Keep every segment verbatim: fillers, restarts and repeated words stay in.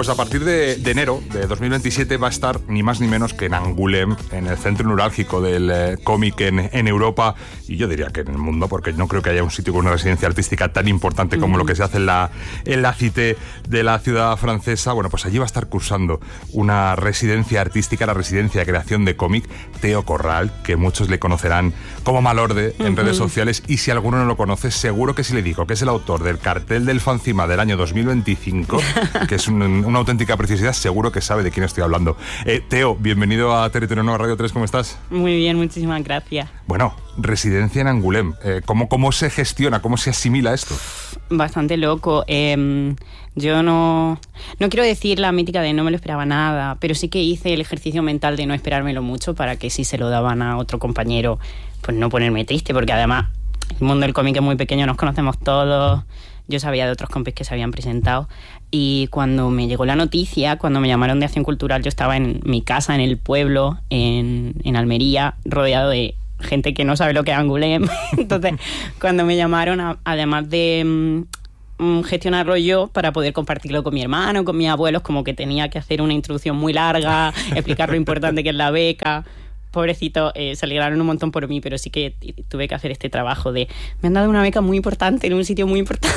pues a partir de, de enero de dos mil veintisiete va a estar ni más ni menos que en Angoulême, en el centro neurálgico del eh, cómic en, en Europa, y yo diría que en el mundo, porque no creo que haya un sitio con una residencia artística tan importante como uh-huh. lo que se hace en la, en la Cité de la ciudad francesa. Bueno, pues allí va a estar cursando una residencia artística, la residencia de creación de cómic, Teo Corral, que muchos le conocerán como Malorde en uh-huh. redes sociales, y si alguno no lo conoce, seguro que si le digo que es el autor del cartel del Fancima del año dos mil veinticinco, que es un, una auténtica preciosidad, seguro que sabe de quién estoy hablando. Eh, Teo, bienvenido a Territorio Nuevo Radio tres, ¿cómo estás? Muy bien, muchísimas gracias. Bueno, residencia en Angoulême, eh, ¿cómo, ¿cómo se gestiona, cómo se asimila esto? Bastante loco. Eh, yo no, no quiero decir la mítica de no me lo esperaba nada, pero sí que hice el ejercicio mental de no esperármelo mucho para que si se lo daban a otro compañero, pues no ponerme triste, porque además el mundo del cómic es muy pequeño, nos conocemos todos. Yo sabía de otros compis que se habían presentado, y cuando me llegó la noticia, cuando me llamaron de Acción Cultural, yo estaba en mi casa, en el pueblo, en, en Almería, rodeado de gente que no sabe lo que es Angoulême. Entonces, cuando me llamaron, a, además de mm, gestionarlo yo para poder compartirlo con mi hermano, con mis abuelos, como que tenía que hacer una introducción muy larga, explicar lo importante que es la beca. Pobrecito, eh, se alegraron un montón por mí, pero sí que tuve que hacer este trabajo de... Me han dado una beca muy importante, en un sitio muy importante.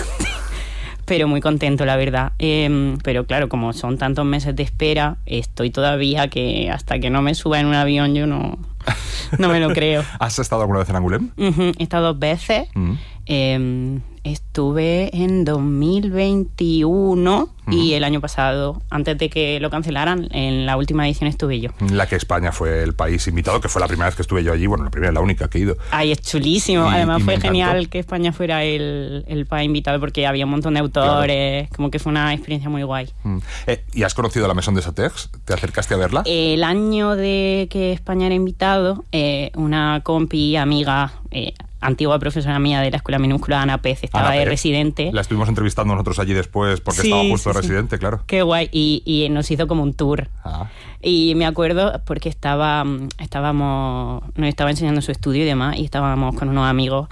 Pero muy contento, la verdad. Eh, pero claro, como son tantos meses de espera, estoy todavía que hasta que no me suba en un avión yo no, no me lo creo. ¿Has estado alguna vez en Angoulême? Uh-huh, he estado dos veces. Uh-huh. Eh, estuve en dos mil veintiuno uh-huh. y el año pasado, antes de que lo cancelaran, en la última edición estuve yo. La que España fue el país invitado, que fue la primera vez que estuve yo allí, bueno, la primera, la única que he ido. Ay, es chulísimo. Y, Además y fue genial que España fuera el, el país invitado, porque había un montón de autores, claro. Como que fue una experiencia muy guay. Mm. Eh, ¿Y has conocido la Maison des Auteurs? ¿Te acercaste a verla? El año de que España era invitado, eh, una compi, amiga... Eh, antigua profesora mía de la Escuela Minúscula, Ana Pez, estaba Ana de Pez. residente. La estuvimos entrevistando nosotros allí después porque sí, estaba justo sí, de residente, sí. Claro. Qué guay. Y, y nos hizo como un tour. Ah. Y me acuerdo porque estaba, estábamos, nos estaba enseñando su estudio y demás, y estábamos con unos amigos.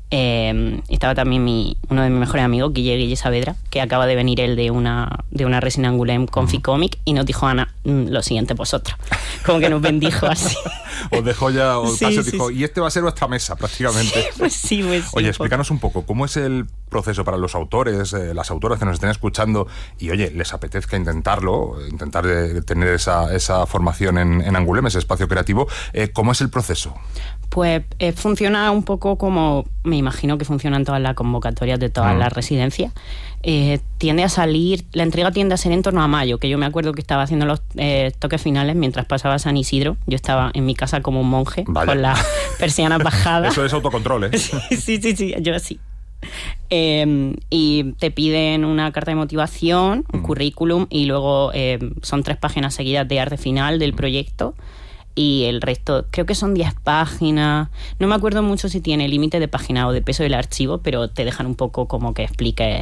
Eh, estaba también mi, uno de mis mejores amigos, Guille Guille Saavedra, que acaba de venir él de una, de una resi en Angoulême con Ficomic, y nos dijo: Ana, lo siguiente vosotros. Como que nos bendijo así. Os dejó ya, os sí, casi os sí, dijo, sí. y este va a ser vuestra mesa prácticamente. Sí, pues sí, pues sí. Oye, explícanos un poco, ¿cómo es el proceso para los autores, eh, las autoras que nos estén escuchando y, oye, les apetezca intentarlo, intentar eh, tener esa, esa formación en, en Angoulême, ese espacio creativo? Eh, ¿Cómo es el proceso? Pues eh, funciona un poco como me imagino que funcionan todas las convocatorias de todas mm. las residencias. Eh, tiende a salir, la entrega tiende a ser en torno a mayo, que yo me acuerdo que estaba haciendo los eh, toques finales mientras pasaba San Isidro. Yo estaba en mi casa como un monje, Vaya. con las persianas bajadas. Eso es autocontrol, ¿eh? sí, sí, sí, sí, yo sí. Eh, y te piden una carta de motivación, un mm. currículum, y luego eh, son tres páginas seguidas de arte final del proyecto. Y el resto, creo que son diez páginas. No me acuerdo mucho si tiene límite de página o de peso del archivo, pero te dejan un poco como que expliques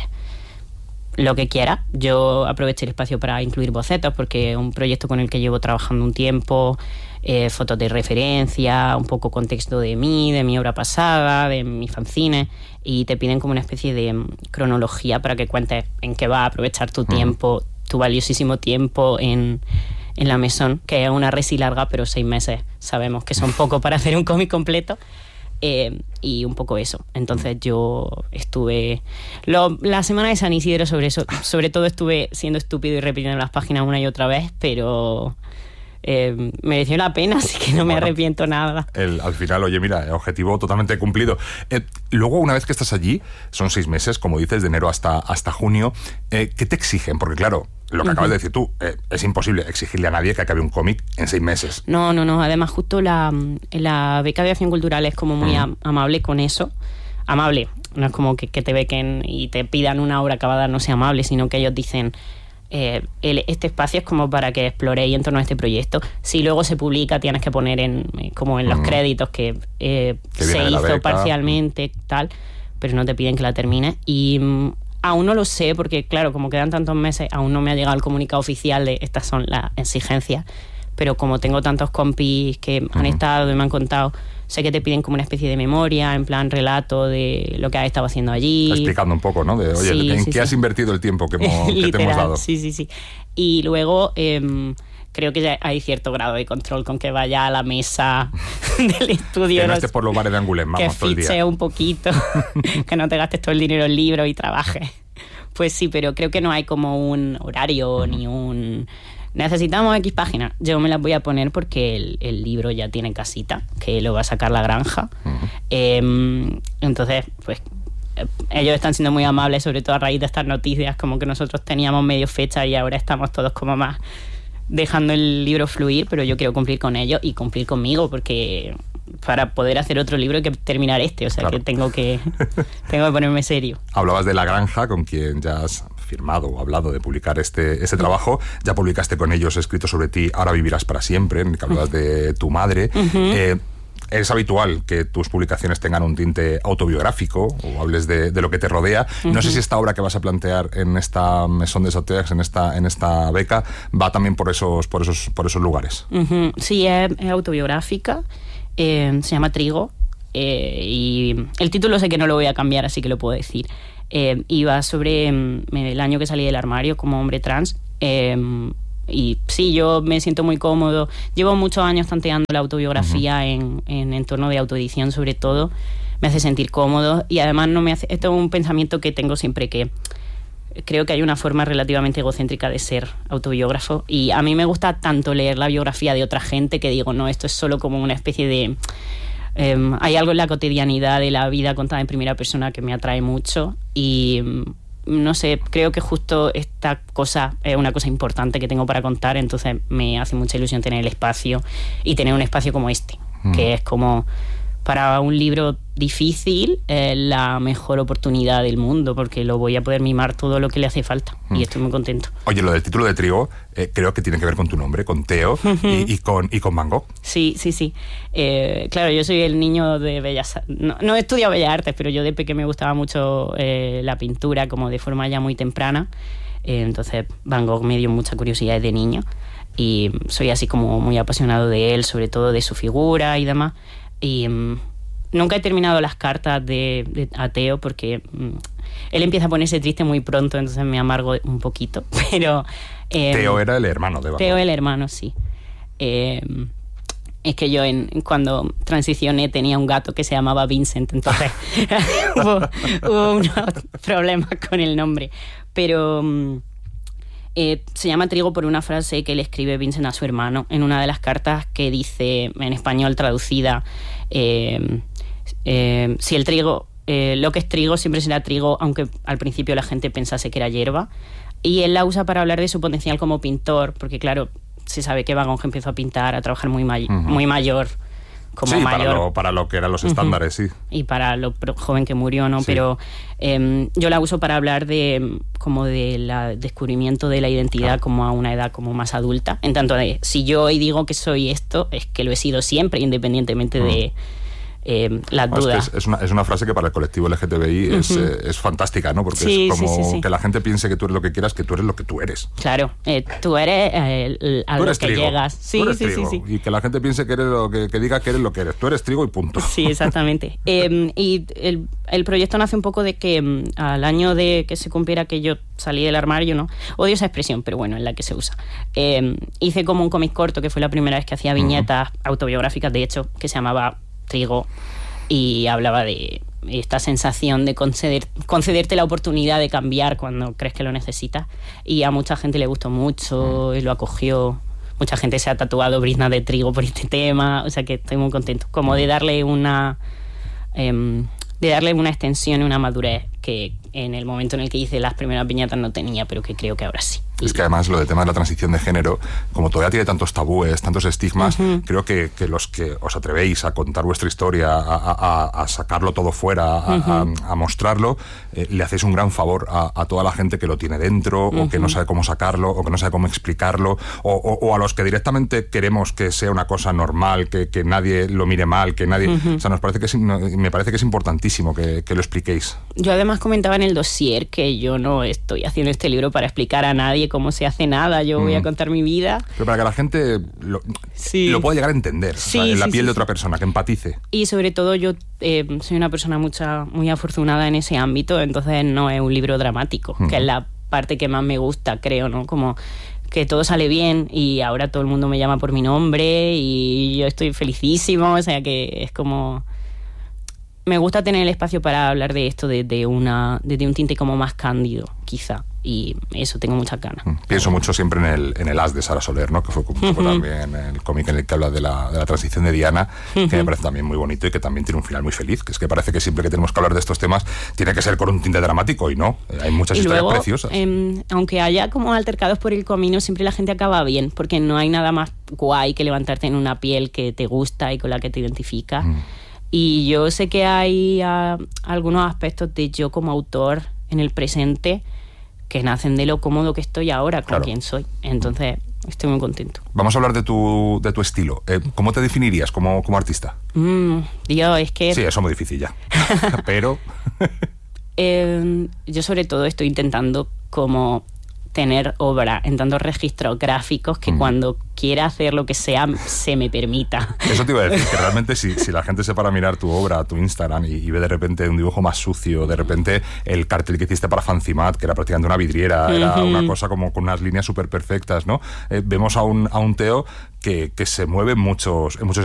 lo que quieras. Yo aproveché el espacio para incluir bocetos, porque es un proyecto con el que llevo trabajando un tiempo, eh, fotos de referencia, un poco contexto de mí, de mi obra pasada, de mis fanzines, y te piden como una especie de um, cronología para que cuentes en qué vas a aprovechar tu tiempo, uh-huh. tu valiosísimo tiempo en... en la Maison, que es una resi larga, pero seis meses sabemos que son poco para hacer un cómic completo, eh, y un poco eso. Entonces yo estuve lo, la semana de San Isidro sobre eso, sobre todo estuve siendo estúpido y repitiendo las páginas una y otra vez, pero eh, mereció la pena, así que no me bueno, arrepiento nada. El, al final, oye, mira, objetivo totalmente cumplido. Eh, luego, una vez que estás allí, son seis meses, como dices, de enero hasta, hasta junio, eh, ¿qué te exigen? Porque claro, lo que uh-huh. acabas de decir tú, eh, es imposible exigirle a nadie que acabe un cómic en seis meses. No, no, no. Además, justo la, la beca de Acción Cultural es como muy uh-huh. am- amable con eso. Amable. No es como que, que te bequen y te pidan una obra acabada, no sea amable, sino que ellos dicen... Eh, el, este espacio es como para que exploréis en torno a este proyecto. Si luego se publica, tienes que poner en como en los uh-huh. créditos que, eh, que se hizo parcialmente, tal, pero no te piden que la termines. Y... Mm, aún no lo sé, porque claro, como quedan tantos meses, aún no me ha llegado el comunicado oficial de estas son las exigencias, pero como tengo tantos compis que uh-huh. han estado y me han contado, sé que te piden como una especie de memoria, en plan relato de lo que has estado haciendo allí. Explicando un poco, ¿no? De, oye, sí, ¿en sí, qué sí. has invertido el tiempo que, hemos, que te hemos dado? Sí, sí, sí. Y luego... Eh, creo que ya hay cierto grado de control con que vaya a la mesa del estudio. Que no estés por los bares de Angoulême, vamos, todo el día. Que fiche un poquito, que no te gastes todo el dinero en libros y trabajes. Pues sí, pero creo que no hay como un horario uh-huh. ni un... Necesitamos X páginas. Yo me las voy a poner porque el, el libro ya tiene casita, que lo va a sacar La Granja. Uh-huh. Eh, entonces, pues... ellos están siendo muy amables, sobre todo a raíz de estas noticias, como que nosotros teníamos medio fecha y ahora estamos todos como más... dejando el libro fluir, pero yo quiero cumplir con ellos y cumplir conmigo, porque para poder hacer otro libro hay que terminar este, o sea claro. que tengo que tengo que ponerme serio. Hablabas de La Granja, con quien ya has firmado o hablado de publicar este, este trabajo. Ya publicaste con ellos Escrito sobre ti, Ahora vivirás para siempre, en el que hablabas de tu madre. Uh-huh. Eh, ¿Es habitual que tus publicaciones tengan un tinte autobiográfico o hables de, de lo que te rodea? Uh-huh. No sé si esta obra que vas a plantear en esta Maison des Auteurs, en esta, en esta beca, va también por esos, por esos, por esos lugares. Uh-huh. Sí, es, es autobiográfica. Eh, se llama Trigo. Eh, y el título sé que no lo voy a cambiar, así que lo puedo decir. Eh, y va sobre eh, el año que salí del armario como hombre trans. Eh, Y sí, yo me siento muy cómodo. Llevo muchos años tanteando la autobiografía uh-huh. en, en entorno de autoedición, sobre todo. Me hace sentir cómodo y además no me hace... Esto es un pensamiento que tengo siempre, que creo que hay una forma relativamente egocéntrica de ser autobiógrafo y a mí me gusta tanto leer la biografía de otra gente que digo, no, esto es solo como una especie de... Eh, hay algo en la cotidianidad de la vida contada en primera persona que me atrae mucho y... no sé, creo que justo esta cosa es una cosa importante que tengo para contar, entonces me hace mucha ilusión tener el espacio y tener un espacio como este, mm. que es como para un libro difícil eh, la mejor oportunidad del mundo, porque lo voy a poder mimar todo lo que le hace falta mm. y estoy muy contento. Oye, lo del título de Trigo eh, creo que tiene que ver con tu nombre, con Teo uh-huh. y, y, con, y con Van Gogh. Sí, sí, sí. Eh, claro, yo soy el niño de Bellas Artes. No, no he estudiado Bellas Artes, pero yo de pequeño me gustaba mucho eh, la pintura, como de forma ya muy temprana. Eh, entonces Van Gogh me dio mucha curiosidad desde niño y soy así como muy apasionado de él, sobre todo de su figura y demás. Y um, nunca he terminado las cartas de, de a Teo porque um, él empieza a ponerse triste muy pronto, entonces me amargo un poquito. Pero eh, Teo era el hermano de Van Gogh. Teo el hermano, sí. Eh, es que yo en, cuando transicioné tenía un gato que se llamaba Vincent, entonces hubo, hubo unos problemas con el nombre. Pero... Um, Eh, se llama Trigo por una frase que le escribe Vincent a su hermano en una de las cartas, que dice, en español traducida, eh, eh, si el trigo, eh, lo que es trigo siempre será trigo, aunque al principio la gente pensase que era hierba. Y él la usa para hablar de su potencial como pintor, porque claro, se sabe que Van Gogh empezó a pintar, a trabajar muy, may- uh-huh. muy mayor. Como sí, mayor. Para, lo, para lo que eran los estándares, uh-huh. sí. Y para lo joven que murió, ¿no? Sí. Pero eh, yo la uso para hablar de como del de descubrimiento de la identidad, ah. como a una edad como más adulta. En tanto de, si yo hoy digo que soy esto, es que lo he sido siempre, independientemente uh-huh. de eh, las no, dudas. Es, que es, es, una, es una frase que para el colectivo L G T B I uh-huh. es, eh, es fantástica, ¿no? Porque sí, es como sí, sí, sí. que la gente piense que tú eres lo que quieras, que tú eres lo que tú eres. Claro, eh, tú eres eh, a tú eres lo que trigo. llegas. Sí, tú eres sí, trigo. sí, sí. Y que la gente piense que eres lo que, que diga que eres lo que eres. Tú eres trigo y punto. Sí, exactamente. eh, y el, el proyecto nace un poco de que um, al año de que se cumpliera que yo salí del armario, ¿no? Odio esa expresión, pero bueno, es la que se usa. Eh, hice como un cómic corto, que fue la primera vez que hacía viñetas uh-huh. autobiográficas, de hecho, que se llamaba Trigo, y hablaba de esta sensación de conceder, concederte la oportunidad de cambiar cuando crees que lo necesitas, y a mucha gente le gustó mucho y lo acogió. Mucha gente se ha tatuado briznas de trigo por este tema, o sea que estoy muy contento, como de darle una eh, de darle una extensión y una madurez que en el momento en el que hice las primeras viñetas no tenía, pero que creo que ahora sí. Es que además lo del tema de la transición de género, como todavía tiene tantos tabúes, tantos estigmas, uh-huh. creo que, que los que os atrevéis a contar vuestra historia, a, a, a sacarlo todo fuera, a, uh-huh. a, a mostrarlo, eh, le hacéis un gran favor a, a toda la gente que lo tiene dentro, uh-huh. o que no sabe cómo sacarlo, o que no sabe cómo explicarlo, o, o, o a los que directamente queremos que sea una cosa normal, que, que nadie lo mire mal, que nadie... Uh-huh. O sea, nos parece que es, me parece que es importantísimo que, que lo expliquéis. Yo además comentaba en el dossier que yo no estoy haciendo este libro para explicar a nadie cómo se hace nada, yo mm. voy a contar mi vida. Pero para que la gente lo, sí. lo pueda llegar a entender, sí, o sea, en la sí, piel sí, de otra sí. persona, que empatice. Y sobre todo yo eh, soy una persona mucha, muy afortunada en ese ámbito, entonces no es un libro dramático, mm. que es la parte que más me gusta, creo, ¿no? Como que todo sale bien y ahora todo el mundo me llama por mi nombre y yo estoy felicísimo, o sea que es como... Me gusta tener el espacio para hablar de esto desde, una, desde un tinte como más cándido, quizá, y eso tengo muchas ganas. Pienso mucho siempre en el, en el As de Sara Soler, ¿no? Que fue como uh-huh. también el cómic en el que habla de la, de la transición de Diana, uh-huh. que me parece también muy bonito y que también tiene un final muy feliz, que es que parece que siempre que tenemos que hablar de estos temas tiene que ser con un tinte dramático y no, hay muchas y historias luego, preciosas. Eh, aunque haya como altercados por el camino, siempre la gente acaba bien, porque no hay nada más guay que levantarte en una piel que te gusta y con la que te identificas. Mm. Y yo sé que hay uh, algunos aspectos de yo como autor en el presente que nacen de lo cómodo que estoy ahora con claro. quien soy. Entonces, estoy muy contento. Vamos a hablar de tu, de tu estilo. Eh, ¿Cómo te definirías como, como artista? Mm, Dios, es que... Sí, eso es muy difícil ya. Pero... eh, yo sobre todo estoy intentando como... tener obra en tantos registros gráficos que mm. cuando quiera hacer lo que sea se me permita. Eso te iba a decir, que realmente si, si la gente se para a mirar tu obra, tu Instagram y, y ve de repente un dibujo más sucio, de repente el cartel que hiciste para Fancimat, que era prácticamente una vidriera, uh-huh. era una cosa como con unas líneas súper perfectas, ¿no? Eh, vemos a un, a un Teo que, que se mueve en muchos, en muchos